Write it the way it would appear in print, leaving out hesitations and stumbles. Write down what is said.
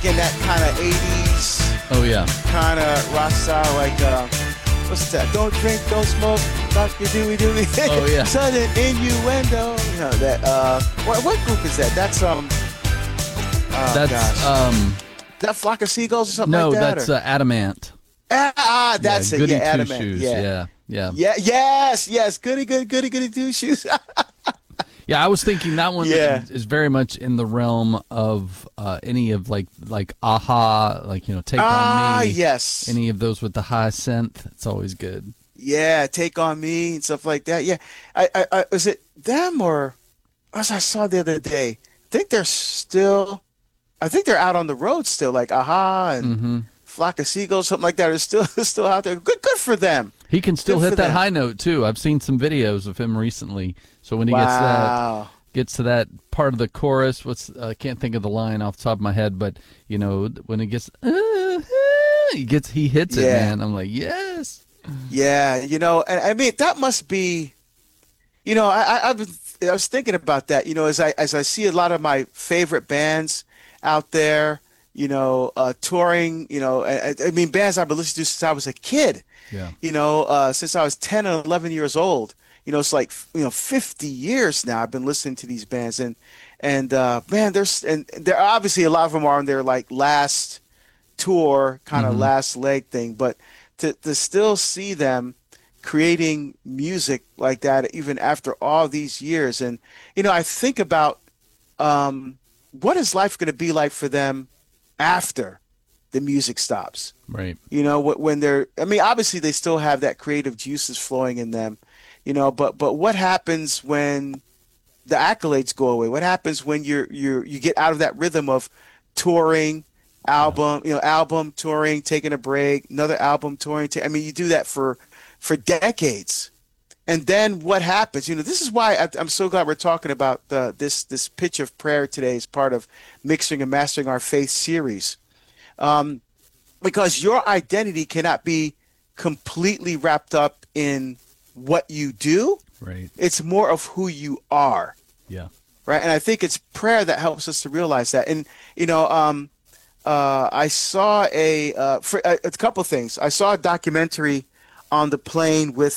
in that kind of 80s Oh yeah. kind of rock style, like, what's that? Don't drink, don't smoke, Dr. Dewey Dewey. Oh, yeah. Sudden innuendo. You know, that, what group is that? That's, oh That's gosh. That Flock of Seagulls or something no, like that? that's Adamant. That's yeah, it. Goody Yeah, Two Adamant. Shoes. Yeah. Yeah. Yes. Goody two shoes. Yeah, I was thinking that one Yeah. is very much in the realm of any of like Aha, like Take on Me. Yes. Any of those with the high synth, it's always good. Yeah, Take on Me and stuff like that. Yeah, I was it them or as I saw the other day. I think they're out on the road still, like Aha and Flock of Seagulls, something like that. Are still out there. Good for them. He can still Good hit for that them. high note too. I've seen some videos of him recently. So when he Wow. gets to that part of the chorus, I can't think of the line off the top of my head, but when it gets he hits it, Yeah. man. I'm like, yes. Yeah, and I mean that must be, I was thinking about that, as I see a lot of my favorite bands out there, touring, I mean bands I've been listening to since I was a kid, Yeah. since I was 10 and 11 years old. It's like 50 years now I've been listening to these bands, and man, there obviously a lot of them are on their like last tour kind of last leg thing, but to still see them creating music like that even after all these years, and I think about what is life going to be like for them after the music stops. Right. When obviously they still have that creative juices flowing in them, but what happens when the accolades go away? What happens when you get out of that rhythm of touring, album touring, taking a break, another album touring? You do that for decades, and then what happens? This is why I'm so glad we're talking about this pitch of prayer today as part of Mixing and Mastering Our Faith series, because your identity cannot be completely wrapped up in what you do. Right. It's more of who you are. Yeah. Right. And I think it's prayer that helps us to realize that. And, I saw a couple things. I saw a documentary on the plane with